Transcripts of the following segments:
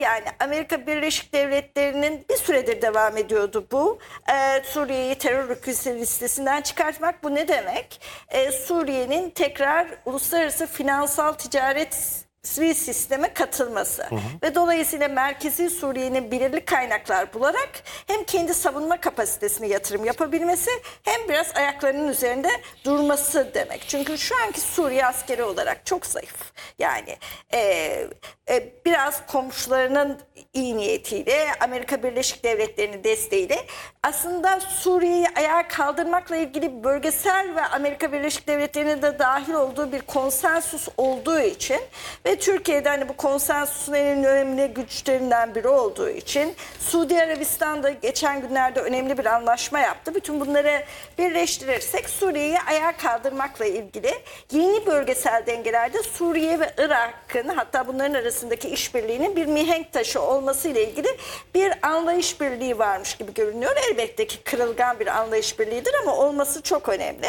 Yani Amerika Birleşik Devletleri'nin bir süredir devam ediyordu bu. Suriye'yi terör ülkesi listesinden çıkartmak. Bu ne demek? Suriye'nin tekrar uluslararası finansal ticaret sisteme katılması ve dolayısıyla merkezi Suriye'nin belirli kaynaklar bularak hem kendi savunma kapasitesine yatırım yapabilmesi hem biraz ayaklarının üzerinde durması demek. Çünkü şu anki Suriye askeri olarak çok zayıf. Yani biraz komşularının iyi niyetiyle, Amerika Birleşik Devletleri'nin desteğiyle aslında Suriye'yi ayağa kaldırmakla ilgili bölgesel ve Amerika Birleşik Devletleri'nin de dahil olduğu bir konsensus olduğu için ve Türkiye'de hani bu konsensusun en önemli güçlerinden biri olduğu için Suudi Arabistan'da geçen günlerde önemli bir anlaşma yaptı. Bütün bunları birleştirirsek Suriye'yi ayağa kaldırmakla ilgili yeni bölgesel dengelerde Suriye ve Irak'ın, hatta bunların arasındaki işbirliğinin bir mihenk taşı olması ile ilgili bir anlayış birliği varmış gibi görünüyor. Elbette ki kırılgan bir anlayış birliğidir ama olması çok önemli.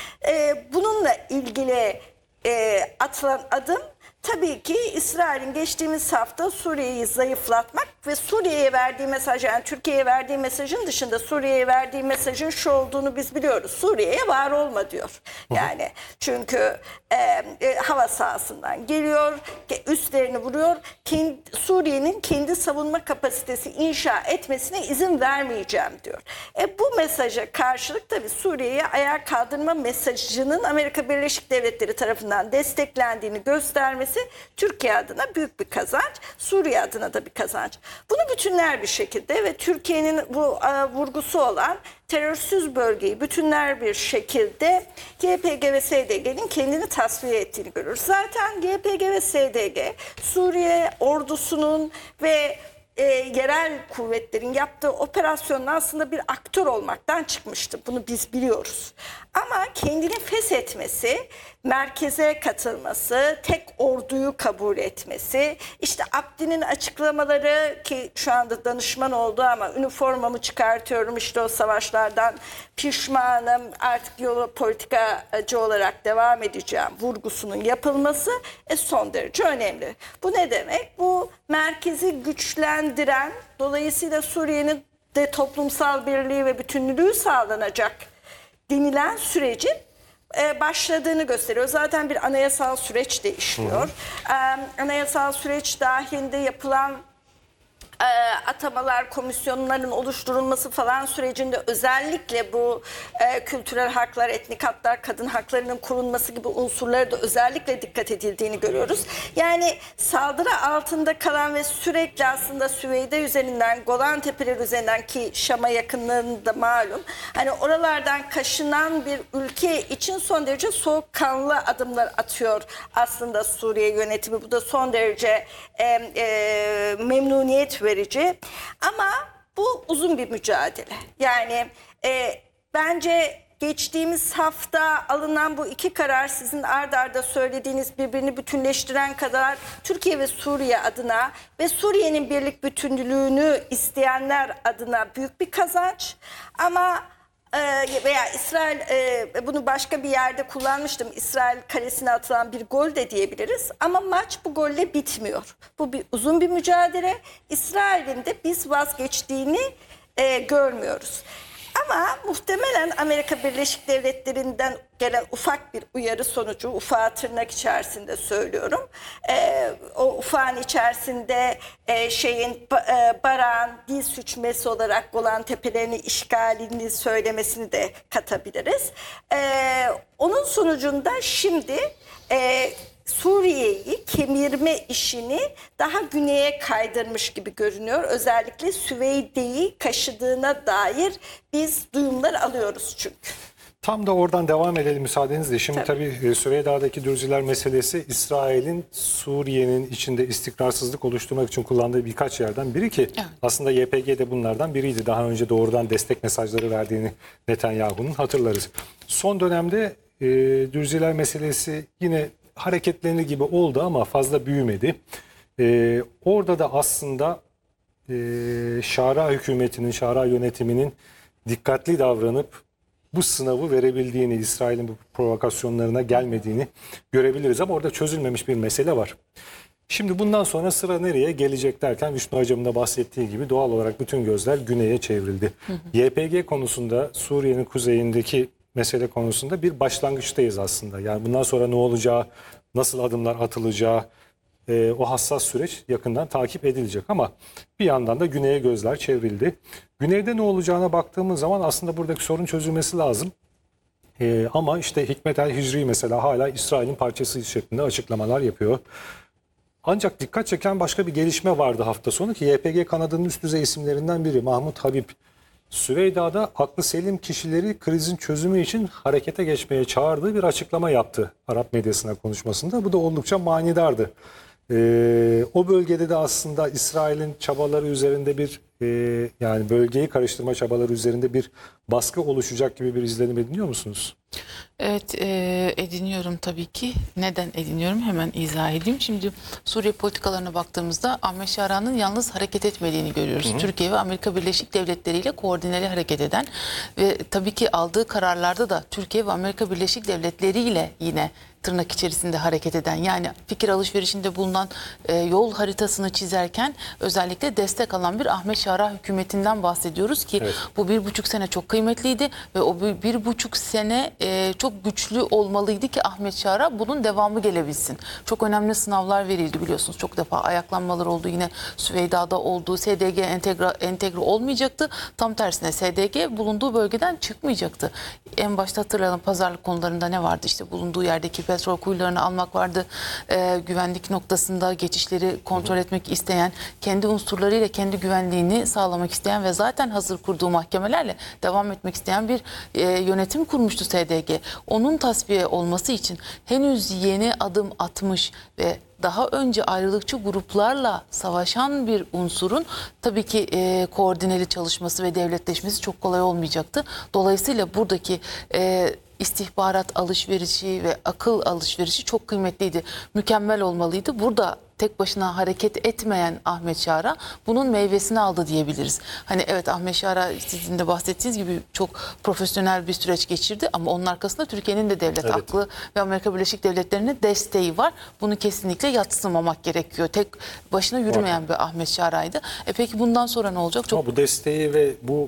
Bununla ilgili atılan adım tabii ki İsrail'in geçtiğimiz hafta Suriye'yi zayıflatmak ve Suriye'ye verdiği mesaj, yani Türkiye'ye verdiği mesajın dışında Suriye'ye verdiği mesajın şu olduğunu biz biliyoruz. Suriye'ye var olma diyor. Yani çünkü hava sahasından geliyor, üstlerini vuruyor. Suriye'nin kendi savunma kapasitesi inşa etmesine izin vermeyeceğim diyor. Bu mesaja karşılık tabii Suriye'ye ayağa kaldırma mesajının Amerika Birleşik Devletleri tarafından desteklendiğini göstermesi Türkiye adına büyük bir kazanç, Suriye adına da bir kazanç. Bunu bütünler bir şekilde ve Türkiye'nin bu vurgusu olan terörsüz bölgeyi bütünler bir şekilde YPG ve SDG'nin kendini tasfiye ettiğini görürüz. Zaten YPG ve SDG Suriye ordusunun ve yerel kuvvetlerin yaptığı operasyonun aslında bir aktör olmaktan çıkmıştı. Bunu biz biliyoruz. Ama kendini feshetmesi, merkeze katılması, tek orduyu kabul etmesi, işte Abdi'nin açıklamaları ki şu anda danışman oldu ama üniformamı çıkartıyorum, işte o savaşlardan pişmanım, artık yolu politikacı olarak devam edeceğim vurgusunun yapılması son derece önemli. Bu ne demek? Bu merkezi güçlendiren, dolayısıyla Suriye'nin de toplumsal birliği ve bütünlüğü sağlanacak denilen sürecin başladığını gösteriyor. Zaten bir anayasal süreç de işliyor. Anayasal süreç dahilinde yapılan atamalar, komisyonların oluşturulması falan sürecinde özellikle bu kültürel haklar, etnik haklar, kadın haklarının korunması gibi unsurlara da özellikle dikkat edildiğini görüyoruz. Yani saldırı altında kalan ve sürekli aslında Süveyde üzerinden, Golan Tepeleri üzerinden ki Şam'a yakınlarında malum, hani oralardan kaşınan bir ülke için son derece soğukkanlı adımlar atıyor aslında Suriye yönetimi. Bu da son derece memnuniyet verici ama bu uzun bir mücadele. Yani bence geçtiğimiz hafta alınan bu iki karar sizin ard arda söylediğiniz birbirini bütünleştiren kadar Türkiye ve Suriye adına ve Suriye'nin birlik bütünlüğünü isteyenler adına büyük bir kazanç ama veya İsrail bunu başka bir yerde kullanmıştım. İsrail kalesine atılan bir gol de diyebiliriz. Ama maç bu golle bitmiyor. Bu uzun bir mücadele. İsrail'in de biz vazgeçtiğini görmüyoruz. Ama muhtemelen Amerika Birleşik Devletleri'nden gelen ufak bir uyarı sonucu, ufağı tırnak içerisinde söylüyorum. O ufağın içerisinde Barak'ın dil suçmesi olarak Golan Tepelerini işgalini söylemesini de katabiliriz. Onun sonucunda şimdi Suriye'yi kemirme işini daha güneye kaydırmış gibi görünüyor. Özellikle Süveyde'yi kaşıdığına dair biz duyumlar alıyoruz çünkü. Tam da oradan devam edelim müsaadenizle. Şimdi tabii Süveyda'daki Dürziler meselesi İsrail'in Suriye'nin içinde istikrarsızlık oluşturmak için kullandığı birkaç yerden biri ki aslında YPG de bunlardan biriydi. Daha önce doğrudan destek mesajları verdiğini Netanyahu'nun hatırlarız. Son dönemde Dürziler meselesi yine hareketlerini gibi oldu ama fazla büyümedi. Orada da aslında Şara hükümetinin, Şara yönetiminin dikkatli davranıp bu sınavı verebildiğini, İsrail'in bu provokasyonlarına gelmediğini görebiliriz. Ama orada çözülmemiş bir mesele var. Şimdi bundan sonra sıra nereye gelecek derken Vişnu Hocam'ın da bahsettiği gibi doğal olarak bütün gözler güneye çevrildi. YPG konusunda, Suriye'nin kuzeyindeki mesele konusunda bir başlangıçtayız aslında. Yani bundan sonra ne olacağı, nasıl adımlar atılacağı, o hassas süreç yakından takip edilecek. Ama bir yandan da güneye gözler çevrildi. Güneyde ne olacağına baktığımız zaman aslında buradaki sorun çözülmesi lazım. Ama işte Hikmet el Hicri mesela hala İsrail'in parçası şeklinde açıklamalar yapıyor. Ancak dikkat çeken başka bir gelişme vardı hafta sonu ki YPG kanadının üst düzey isimlerinden biri Mahmut Habib. Süveyda'da aklı selim kişileri krizin çözümü için harekete geçmeye çağırdığı bir açıklama yaptı Arap medyasına konuşmasında. Bu da oldukça manidardı. O bölgede de aslında İsrail'in çabaları üzerinde bir yani bölgeyi karıştırma çabaları üzerinde bir baskı oluşacak gibi bir izlenim ediniyor musunuz? Evet, ediniyorum tabii ki. Neden ediniyorum? Hemen izah edeyim. Şimdi Suriye politikalarına baktığımızda Ahmet Şara'nın yalnız hareket etmediğini görüyoruz. Türkiye ve Amerika Birleşik Devletleri ile koordineli hareket eden ve tabii ki aldığı kararlarda da Türkiye ve Amerika Birleşik Devletleri ile yine tırnak içerisinde hareket eden, yani fikir alışverişinde bulunan, yol haritasını çizerken özellikle destek alan bir Ahmet Şara hükümetinden bahsediyoruz ki evet, bu 1,5 sene çok kıymetliydi ve o 1,5 sene çok güçlü olmalıydı ki Ahmet Şara bunun devamı gelebilsin. Çok önemli sınavlar verildi biliyorsunuz. Çok defa ayaklanmalar oldu. Yine Süveyda'da oldu. SDG entegre olmayacaktı. Tam tersine SDG bulunduğu bölgeden çıkmayacaktı. En başta hatırlayalım, pazarlık konularında ne vardı? İşte bulunduğu yerdeki petrol kuyularını almak vardı. Güvenlik noktasında geçişleri kontrol etmek isteyen, kendi unsurlarıyla kendi güvenliğini sağlamak isteyen ve zaten hazır kurduğu mahkemelerle devam etmek isteyen bir yönetim kurmuştu SDG. Onun tasfiye olması için henüz yeni adım atmış ve daha önce ayrılıkçı gruplarla savaşan bir unsurun tabii ki koordineli çalışması ve devletleşmesi çok kolay olmayacaktı. Dolayısıyla buradaki istihbarat alışverişi ve akıl alışverişi çok kıymetliydi. Mükemmel olmalıydı. Burada tek başına hareket etmeyen Ahmet Şara bunun meyvesini aldı diyebiliriz. Hani evet, Ahmet Şara sizin de bahsettiğiniz gibi çok profesyonel bir süreç geçirdi ama onun arkasında Türkiye'nin de devlet aklı ve Amerika Birleşik Devletleri'nin desteği var. Bunu kesinlikle yadsımamak gerekiyor. Tek başına yürümeyen bir Ahmet Şara'ydı. Peki bundan sonra ne olacak? Ama bu desteği ve bu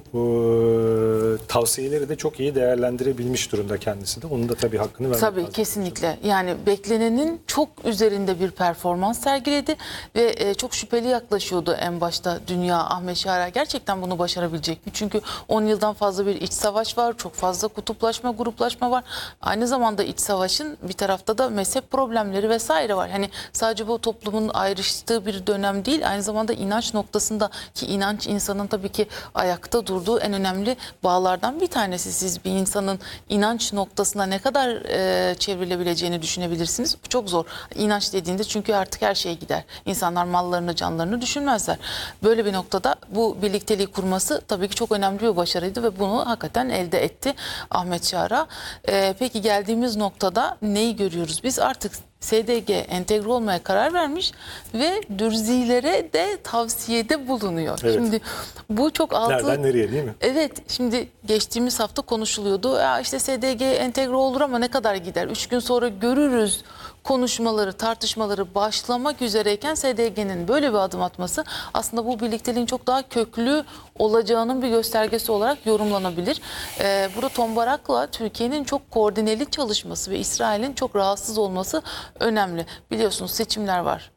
tavsiyeleri de çok iyi değerlendirebilmiş durumda kendisi de. Onun da tabii hakkını vermek lazım. Tabii, kesinlikle. Yani beklenenin çok üzerinde bir performans sergiledi ve çok şüpheli yaklaşıyordu en başta dünya. Ahmet Şara gerçekten bunu başarabilecek mi? Çünkü 10 yıldan fazla bir iç savaş var. Çok fazla kutuplaşma, gruplaşma var. Aynı zamanda iç savaşın bir tarafta da mezhep problemleri vesaire var. Hani sadece bu toplumun ayrıştığı bir dönem değil. Aynı zamanda inanç noktasında, ki inanç insanın tabii ki ayakta durduğu en önemli bağlardan bir tanesi. Siz bir insanın inanç noktasına ne kadar çevrilebileceğini düşünebilirsiniz. Bu çok zor. İnanç dediğinde çünkü artık her şey gider. İnsanlar mallarını, canlarını düşünmezler. Böyle bir noktada bu birlikteliği kurması tabii ki çok önemli bir başarıydı ve bunu hakikaten elde etti Ahmet Şara. Peki geldiğimiz noktada neyi görüyoruz? Biz artık SDG entegre olmaya karar vermiş ve dürzilere de tavsiyede bulunuyor. Evet. Şimdi bu çok altı... Nereden nereye, değil mi? Evet, şimdi geçtiğimiz hafta konuşuluyordu. Ya işte SDG entegre olur ama ne kadar gider? 3 gün sonra görürüz konuşmaları, tartışmaları başlamak üzereyken SDG'nin böyle bir adım atması aslında bu birlikteliğin çok daha köklü olacağının bir göstergesi olarak yorumlanabilir. Burada Tombarak'la Türkiye'nin çok koordineli çalışması ve İsrail'in çok rahatsız olması önemli. Biliyorsunuz seçimler var.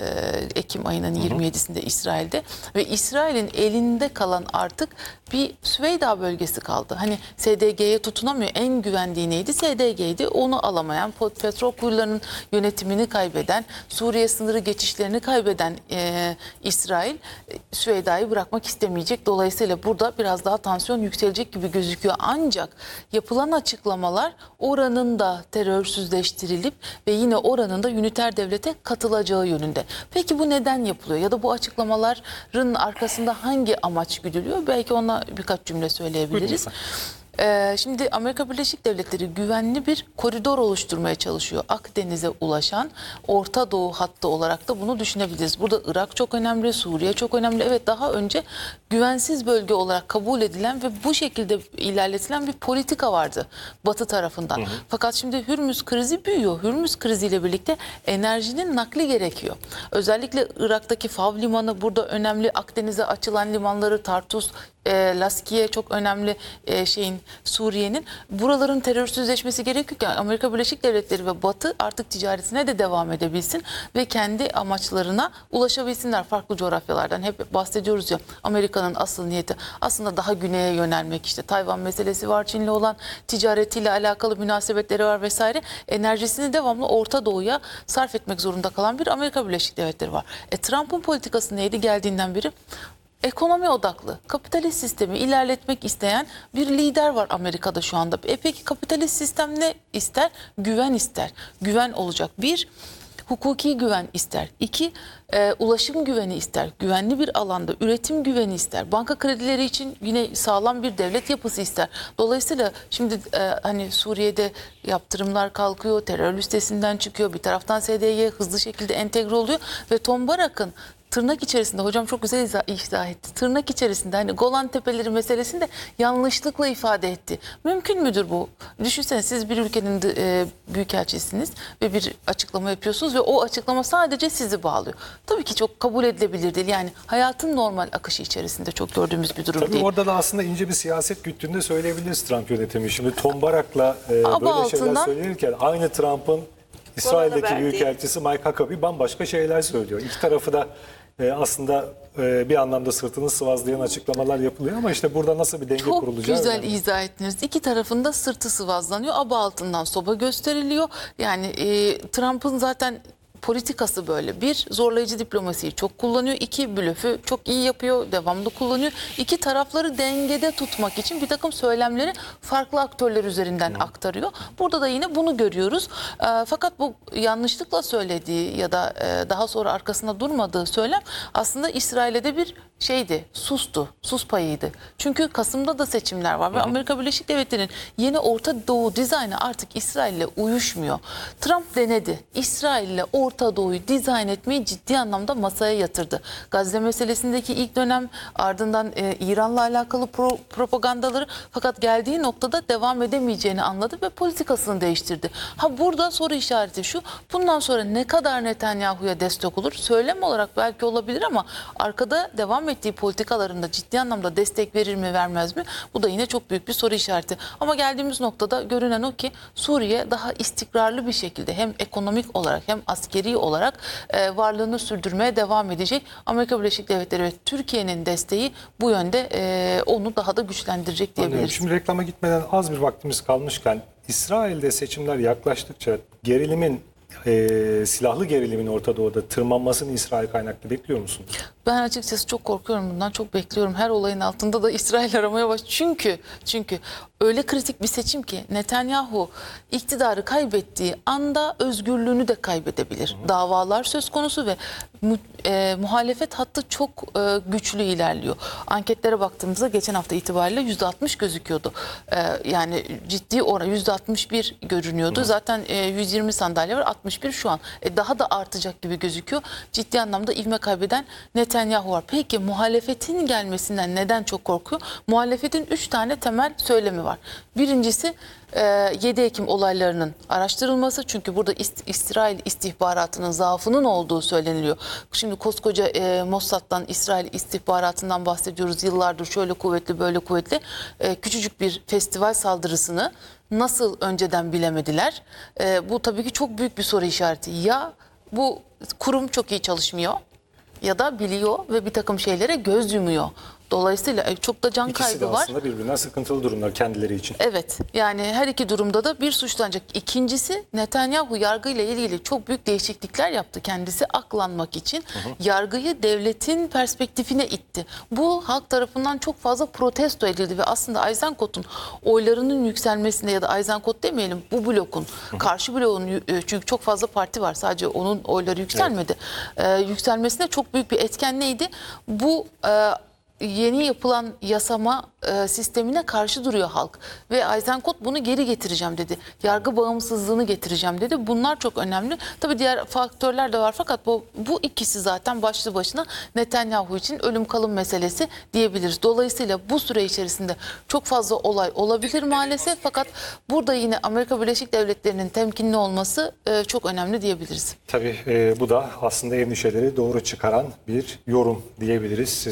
Ekim ayının 27'sinde İsrail'de ve İsrail'in elinde kalan artık bir Süveyda bölgesi kaldı. Hani SDG'ye tutunamıyor. En güvendiği neydi? SDG'ydi. Onu alamayan, petrol kuyularının yönetimini kaybeden, Suriye sınırı geçişlerini kaybeden İsrail Süveyda'yı bırakmak istemeyecek. Dolayısıyla burada biraz daha tansiyon yükselecek gibi gözüküyor. Ancak yapılan açıklamalar oranın da terörsüzleştirilip ve yine oranın da üniter devlete katılacağı yönünde. Peki bu neden yapılıyor? Ya da bu açıklamaların arkasında hangi amaç güdülüyor? Belki ona birkaç cümle söyleyebiliriz. Şimdi Amerika Birleşik Devletleri güvenli bir koridor oluşturmaya çalışıyor. Akdeniz'e ulaşan Orta Doğu hattı olarak da bunu düşünebiliriz. Burada Irak çok önemli, Suriye çok önemli. Evet, daha önce güvensiz bölge olarak kabul edilen ve bu şekilde ilerletilen bir politika vardı Batı tarafından. Fakat şimdi Hürmüz krizi büyüyor. Hürmüz kriziyle birlikte enerjinin nakli gerekiyor. Özellikle Irak'taki Fav Limanı burada önemli. Akdeniz'e açılan limanları Tartus, Laskiye çok önemli Suriye'nin. Buraların terörsüzleşmesi gerekiyor ki Amerika Birleşik Devletleri ve Batı artık ticaretine de devam edebilsin ve kendi amaçlarına ulaşabilsinler farklı coğrafyalardan. Hep bahsediyoruz ya, Amerika'nın asıl niyeti aslında daha güneye yönelmek. İşte Tayvan meselesi var, Çin'le olan ticaretiyle alakalı münasebetleri var vesaire. Enerjisini devamlı Orta Doğu'ya sarf etmek zorunda kalan bir Amerika Birleşik Devletleri var. Trump'ın politikası neydi geldiğinden beri? Ekonomi odaklı, kapitalist sistemi ilerletmek isteyen bir lider var Amerika'da şu anda. Peki kapitalist sistem ne ister? Güven ister. Güven olacak. Bir, hukuki güven ister. İki, ulaşım güveni ister. Güvenli bir alanda üretim güveni ister. Banka kredileri için yine sağlam bir devlet yapısı ister. Dolayısıyla şimdi hani Suriye'de yaptırımlar kalkıyor, terör listesinden çıkıyor. Bir taraftan SDG hızlı şekilde entegre oluyor ve Tombarak'ın tırnak içerisinde, hocam çok güzel izah etti. Tırnak içerisinde hani Golan Tepeleri meselesini de yanlışlıkla ifade etti. Mümkün müdür bu? Düşünsene, siz bir ülkenin büyükelçisiniz ve bir açıklama yapıyorsunuz ve o açıklama sadece sizi bağlıyor. Tabii ki çok kabul edilebilir değil. Yani hayatın normal akışı içerisinde çok gördüğümüz bir durum Tabii değil. orada da aslında ince bir siyaset güttüğünü de söyleyebiliriz Trump yönetimi. Şimdi Tombarak'la böyle şeyler altından söylenirken aynı Trump'ın İsrail'deki verdiği. büyükelçisi Mike Huckabee bambaşka şeyler söylüyor. İki tarafı da aslında bir anlamda sırtını sıvazlayan açıklamalar yapılıyor ama işte burada nasıl bir denge çok kurulacağı güzel önemli. izah ettiniz. İki tarafında sırtı sıvazlanıyor. Aba altından soba gösteriliyor. Yani Trump'ın zaten politikası böyle. Bir, zorlayıcı diplomasiyi çok kullanıyor. İki, blöfü çok iyi yapıyor. Devamlı kullanıyor. İki, tarafları dengede tutmak için bir takım söylemleri farklı aktörler üzerinden aktarıyor. Burada da yine bunu görüyoruz. Fakat bu yanlışlıkla söylediği ya da daha sonra arkasında durmadığı söylem aslında İsrail'e de bir şeydi, sustu, sus payıydı. Çünkü Kasım'da da seçimler var ve Amerika Birleşik Devletleri'nin yeni Orta Doğu dizaynı artık İsrail'le uyuşmuyor. Trump denedi. İsrail'le Orta Doğu'yu dizayn etmeyi ciddi anlamda masaya yatırdı. Gazze meselesindeki ilk dönem, ardından İran'la alakalı propagandaları, fakat geldiği noktada devam edemeyeceğini anladı ve politikasını değiştirdi. Burada soru işareti şu: bundan sonra ne kadar Netanyahu'ya destek olur? Söylem olarak belki olabilir ama arkada devam ettiği politikalarında ciddi anlamda destek verir mi vermez mi? Bu da yine çok büyük bir soru işareti. Ama geldiğimiz noktada görünen o ki Suriye daha istikrarlı bir şekilde hem ekonomik olarak hem askeri olarak varlığını sürdürmeye devam edecek. Amerika Birleşik Devletleri ve Türkiye'nin desteği bu yönde onu daha da güçlendirecek diyebiliriz. Şimdi reklama gitmeden az bir vaktimiz kalmışken İsrail'de seçimler yaklaştıkça silahlı gerilimin Orta Doğu'da tırmanmasını İsrail kaynaklı bekliyor musunuz? Ben açıkçası çok korkuyorum bundan, çok bekliyorum. Her olayın altında da İsrail aramaya başlıyor. Çünkü öyle kritik bir seçim ki Netanyahu iktidarı kaybettiği anda özgürlüğünü de kaybedebilir. Davalar söz konusu ve muhalefet hattı çok güçlü ilerliyor. Anketlere baktığımızda geçen hafta itibariyle %60 gözüküyordu. Yani ciddi oran %61 görünüyordu. Zaten 120 sandalye var, 61 şu an. Daha da artacak gibi gözüküyor.Ciddi anlamda ivme kaybeden Netanyahu var. Peki muhalefetin gelmesinden neden çok korkuyor? Muhalefetin 3 tane temel söylemi var. Birincisi 7 Ekim olaylarının araştırılması. Çünkü burada İsrail istihbaratının zaafının olduğu söyleniliyor. Şimdi koskoca Mossad'dan, İsrail istihbaratından bahsediyoruz. Yıllardır şöyle kuvvetli, böyle kuvvetli. Küçücük bir festival saldırısını nasıl önceden bilemediler? Bu tabii ki çok büyük bir soru işareti. Ya bu kurum çok iyi çalışmıyor ya da biliyor ve bir takım şeylere göz yumuyor. Dolayısıyla çok da can İkisi de kaybı var. aslında birbirinden sıkıntılı durumlar kendileri için. Evet, yani her iki durumda da bir suçlanacak. İkincisi, Netanyahu yargıyla ilgili çok büyük değişiklikler yaptı kendisi aklanmak için. Yargıyı devletin perspektifine itti. Bu halk tarafından çok fazla protesto edildi ve aslında Eisenkot'un oylarının yükselmesine, ya da Eisenkot demeyelim, bu blokun, karşı bloğun, çünkü çok fazla parti var, sadece onun oyları yükselmedi. Yükselmesine çok büyük bir etken neydi? Bu yeni yapılan yasama sistemine karşı duruyor halk. Ve Eisenkot bunu geri getireceğim dedi. Yargı bağımsızlığını getireceğim dedi. Bunlar çok önemli. Tabii diğer faktörler de var fakat bu ikisi zaten başlı başına Netanyahu için ölüm kalım meselesi diyebiliriz. Dolayısıyla bu süre içerisinde çok fazla olay olabilir maalesef fakat burada yine Amerika Birleşik Devletleri'nin temkinli olması çok önemli diyebiliriz. Tabii bu da aslında endişeleri doğru çıkaran bir yorum diyebiliriz.